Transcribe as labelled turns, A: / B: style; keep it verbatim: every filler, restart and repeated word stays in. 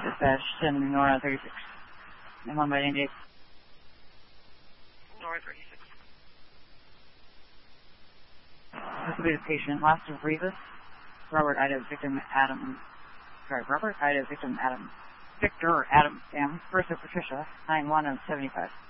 A: Dispatch, send Nora thirty-six. And one by ninety-eight.
B: Nora thirty-six.
A: This will be the patient. Last of Rivas. Robert Ida, victim Adam. Sorry, Robert Ida, victim Adam. Victor Adam, damn. First of Patricia, nine one of seventy-five.